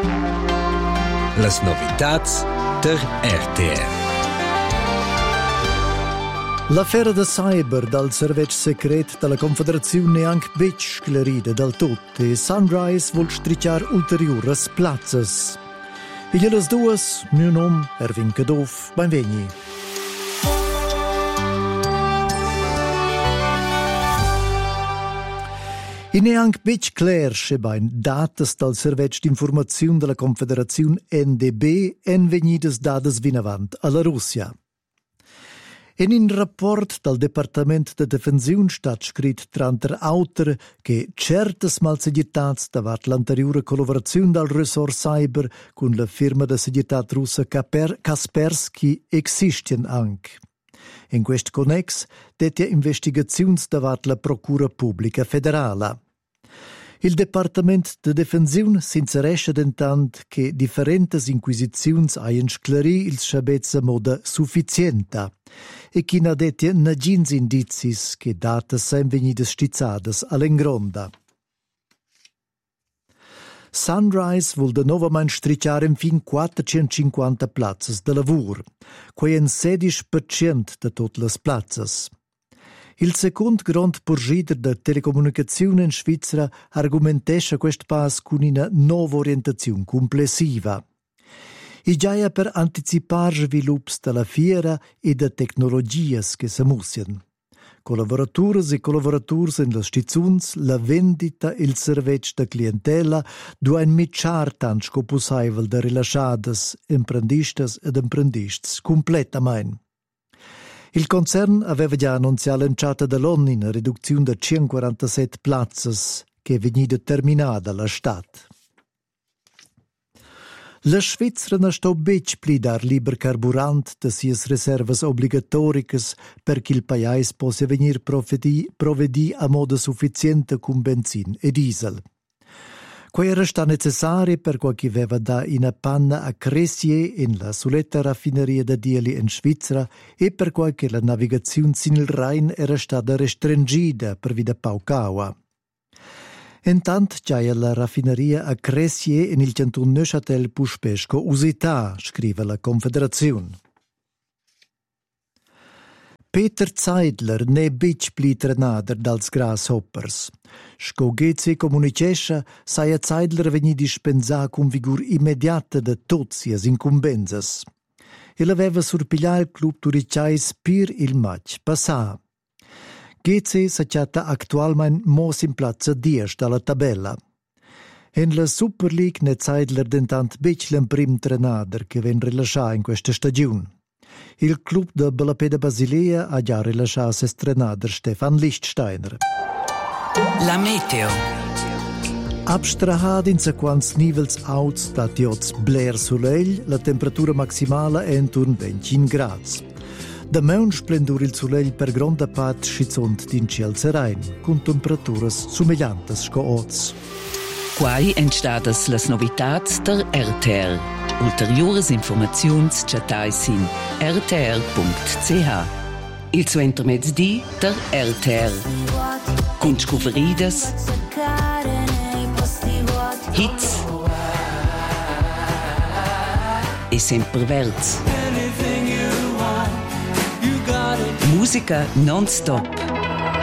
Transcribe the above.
Las novitats der RTR. L'affera de cyber dal servetg secret dalla Confederazione neanche bec sclerida dal tot e Sunrise vuol stricciar ulteriores plazzas. E glielas duas, mio nom, Erwin Cadov, benvegni. I neanche bec clar che bain datas dal servetg d'informaziun della Confederazione NDB en vegnidas dadas vinavant alla Russia. In un rapport dal Departament de Defensiun stat scrit tranter auter che certas malsegietats davart l'anteriore collaboraziun dal resort cyber cun la firma de segietat russa Kaspersky existien anche. In quest connex detia investigaziuns davart la Procura Pubblica Federala. Il Departament de Defensiun s'inserescha dentant che differentes inquisiziuns haien sclari ils schabezza moda sufficienta e chi na detia nagins indizis che datas sem vegnidas stizzadas all'engronda. Sunrise vuol de novamein stricciare in fin 450 plazzas de lavur, quei en 16% de tot las plazzas. Il secund grond purgider de telecomunicazione in Svizzera argumentescha quest pas cun una nova orientazione complessiva. I giaia per anticipar svilups della fiera e de tecnologias che s'amussien. Collaboratures e collaboraturs in las stizuns, la vendita e il servetg da clientela duain mitjar tant sco pussaivel de rilasciadas imprendistas ed imprendists completamain. Il concern aveva già annunziato l'enciata dell'ONU in riduzione da 147 plazzas che è venuta terminata alla stat. La Svizzera non sta bec pli dar liber carburant de sies reservas obligatoricas per che il paese possa venir provvedì a modo sufficiente con benzin e diesel. Quei era sta necessari per quel che aveva da in panna a Cressier in la soletta raffineria da Dieli in Svizzera e per quel che la navigazione sin il Rhein era stata restringida per vida paucaua. Intant giaia la raffineria a Cressier in il canton Neuchâtel puspesco usità, scrive la Confederazione. Peter Zeidler ne bec pli trenader dals Grasshoppers. Sco GC comunicescha saia Zeidler vegni dispensà con vigur immediata de tots sias incumbenzas. Il aveva surpiglià il club turicais pir il match passà. GC s'acciata actualmein mos in plazza 10 dalla tabella. In la Super League ne Zeidler dentant bec l'emprim trenader che ven rilascià in questa stagione. Il club de Belapeda Basilea ha già rilasciato ses trenader Stefan Lichtsteiner. La meteo. Abstrahad in sequans nivels auts da tioz Blair Soleil, la temperatura maximale è intorno 25 gradi. Da meun splendur il Soleil per gronda part schizont din ciel serein, con temperaturas sumigliantes sco oz. Quai entstadas las novitats der RTR. Ulteriores informaziuns chatais in rtr.ch. Il suo intermezdi der RTR. Con scuferidas, hits e semperverts. Musica non-stop.